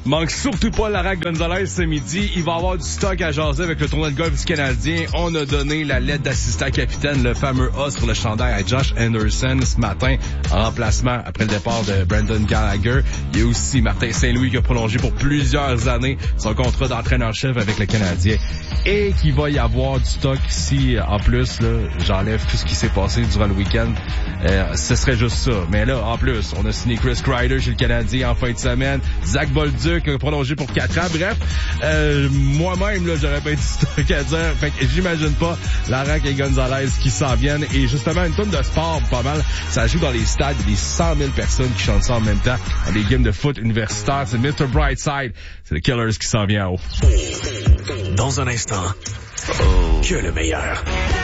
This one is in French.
Manque surtout pas Lara Gonzalez ce midi. Il va y avoir du stock à jaser avec le tournoi de golf du Canadien. On a donné la lettre d'assistant capitaine, le fameux A sur le chandail à Josh Anderson ce matin en remplacement après le départ de Brendan Gallagher. Il y a aussi Martin Saint-Louis qui a prolongé pour plusieurs années son contrat d'entraîneur-chef avec le Canadien. Et qu'il va y avoir du stock ici. En plus, là, j'enlève tout ce qui s'est passé durant le week-end. Ce serait juste ça. Mais là, en plus, on a signé Chris Kreider chez le Canadien en fin de semaine. Zach Bolduc a prolongé pour 4 ans. Bref, moi-même, là, j'aurais pas du stock à dire. Fait que j'imagine pas Lara et Gonzalez qui s'en viennent. Et justement, une tonne de sport, pas mal. Ça joue dans les stades. Il y a des 100 000 personnes qui chantent ça en même temps. Dans des games de foot universitaires. C'est Mr. Brightside. C'est le Killers qui s'en vient en haut. Dans un instant, que le meilleur.